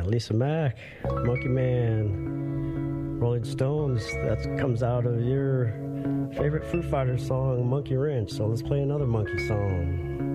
Lisa Mack, Monkey Man, Rolling Stones. That comes out of your favorite Foo Fighters song, Monkey Wrench. So let's play another monkey song.